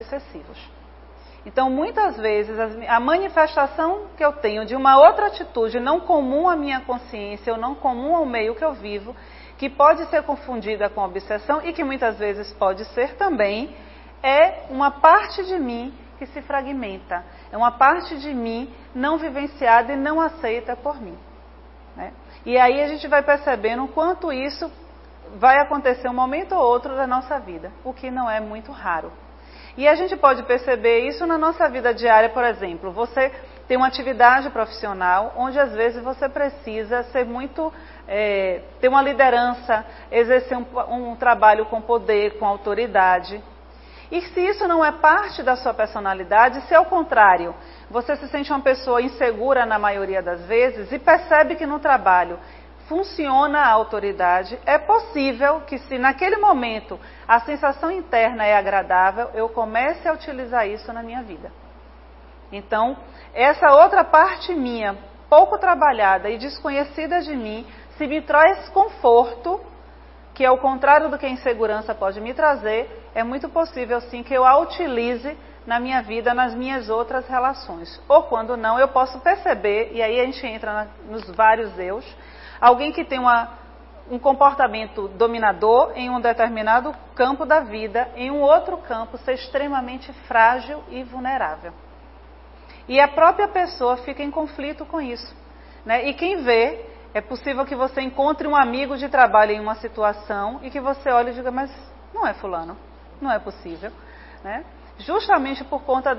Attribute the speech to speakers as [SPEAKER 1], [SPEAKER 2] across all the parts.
[SPEAKER 1] obsessivos. Então, muitas vezes, a manifestação que eu tenho de uma outra atitude não comum à minha consciência, ou não comum ao meio que eu vivo, que pode ser confundida com obsessão e que muitas vezes pode ser também, é uma parte de mim que se fragmenta. É uma parte de mim não vivenciada e não aceita por mim. Né? E aí a gente vai percebendo o quanto isso vai acontecer um momento ou outro da nossa vida, o que não é muito raro. E a gente pode perceber isso na nossa vida diária, por exemplo. Você tem uma atividade profissional onde às vezes você precisa ser muito, ter uma liderança, exercer um trabalho com poder, com autoridade. E se isso não é parte da sua personalidade, se ao contrário, você se sente uma pessoa insegura na maioria das vezes e percebe que no trabalho funciona a autoridade, é possível que se naquele momento a sensação interna é agradável, eu comece a utilizar isso na minha vida. Então, essa outra parte minha, pouco trabalhada e desconhecida de mim, se me traz conforto, que é o contrário do que a insegurança pode me trazer, é muito possível sim que eu a utilize na minha vida, nas minhas outras relações. Ou quando não, eu posso perceber, e aí a gente entra nos vários eus, alguém que tem um comportamento dominador em um determinado campo da vida, em um outro campo ser extremamente frágil e vulnerável. E a própria pessoa fica em conflito com isso. Né? E quem vê, é possível que você encontre um amigo de trabalho em uma situação e que você olhe e diga, mas não é fulano, não é possível. Né? Justamente por conta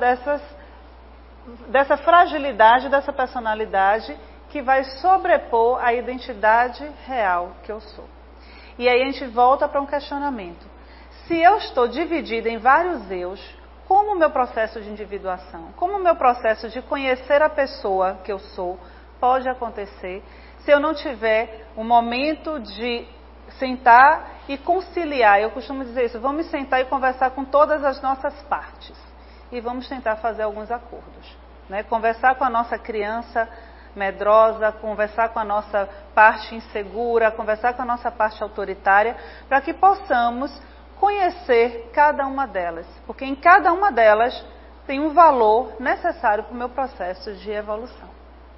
[SPEAKER 1] dessa fragilidade, dessa personalidade que vai sobrepor a identidade real que eu sou. E aí a gente volta para um questionamento. Se eu estou dividida em vários eus, como o meu processo de individuação, como o meu processo de conhecer a pessoa que eu sou pode acontecer se eu não tiver um momento de sentar e conciliar? Eu costumo dizer isso, vamos sentar e conversar com todas as nossas partes e vamos tentar fazer alguns acordos. Né? Conversar com a nossa criança medrosa, conversar com a nossa parte insegura, conversar com a nossa parte autoritária, para que possamos conhecer cada uma delas, porque em cada uma delas tem um valor necessário para o meu processo de evolução.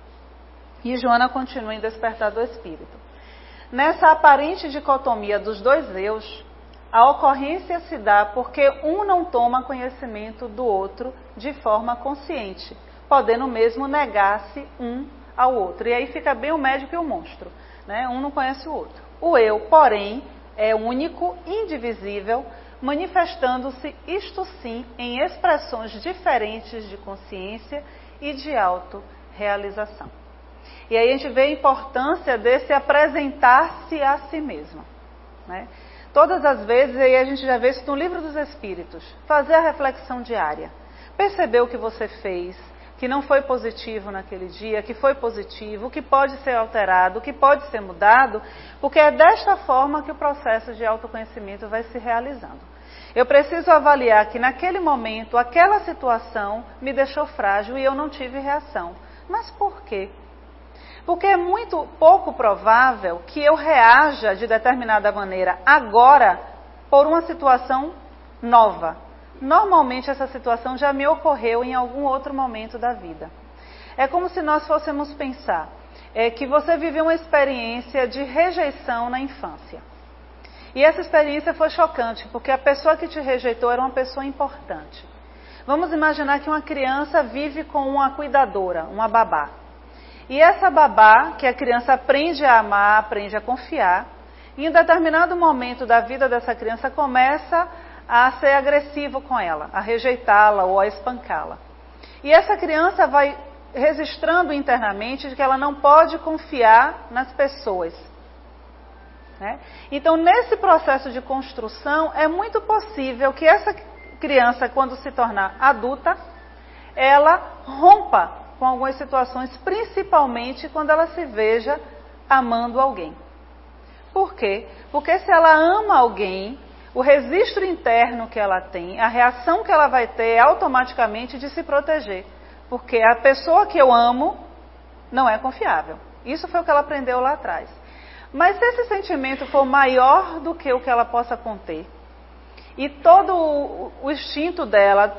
[SPEAKER 1] E Joana continua em Despertar do Espírito. Nessa aparente dicotomia dos dois eus, a ocorrência se dá porque um não toma conhecimento do outro de forma consciente, podendo mesmo negar-se um ao outro. E aí fica bem o médico e o monstro. Né? Um não conhece o outro. O eu, porém, é único, indivisível, manifestando-se, isto sim, em expressões diferentes de consciência e de autorrealização. E aí a gente vê a importância desse apresentar-se a si mesmo. Né? Todas as vezes, aí a gente já vê isso no Livro dos Espíritos, fazer a reflexão diária. Perceber o que você fez, que não foi positivo naquele dia, que foi positivo, que pode ser alterado, que pode ser mudado, porque é desta forma que o processo de autoconhecimento vai se realizando. Eu preciso avaliar que naquele momento, aquela situação me deixou frágil e eu não tive reação. Mas por quê? Porque é muito pouco provável que eu reaja de determinada maneira agora por uma situação nova. Normalmente essa situação já me ocorreu em algum outro momento da vida. É como se nós fôssemos pensar que você viveu uma experiência de rejeição na infância. E essa experiência foi chocante, porque a pessoa que te rejeitou era uma pessoa importante. Vamos imaginar que uma criança vive com uma cuidadora, uma babá. E essa babá, que a criança aprende a amar, aprende a confiar, em um determinado momento da vida dessa criança começa a ser agressivo com ela, a rejeitá-la ou a espancá-la. E essa criança vai registrando internamente de que ela não pode confiar nas pessoas. Né? Então, nesse processo de construção, é muito possível que essa criança, quando se tornar adulta, ela rompa com algumas situações, principalmente quando ela se veja amando alguém. Por quê? Porque se ela ama alguém, o registro interno que ela tem, a reação que ela vai ter é automaticamente de se proteger. Porque a pessoa que eu amo não é confiável. Isso foi o que ela aprendeu lá atrás. Mas se esse sentimento for maior do que o que ela possa conter, e todo o instinto dela,